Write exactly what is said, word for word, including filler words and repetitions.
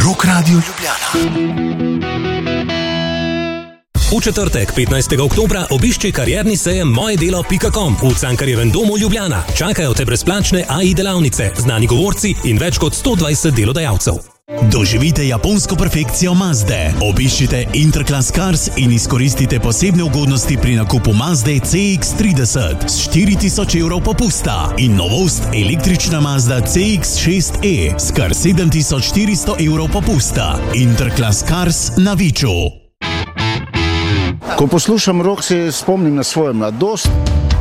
Rock Radio Ljubljana. V četrtek, petnajstega oktobra, obišči karierni sejem mojedelo pika com v Cankarjevem domu Ljubljana. Čakajo te brezplačne A I delavnice, znani govorci in več kot sto dvajset delodajalcev. Doživite japonsko perfekcijo Mazde. Obiščite Interclass Cars in izkoristite posebne ugodnosti pri nakupu Mazde C X trideset s štiri tisoč evrov popusta in novost električna Mazda C X šest E s kar sedem tisoč štiristo evrov popusta. Interclass Cars na Viču. Ko poslušam rock, se spomnim na svojo mladost.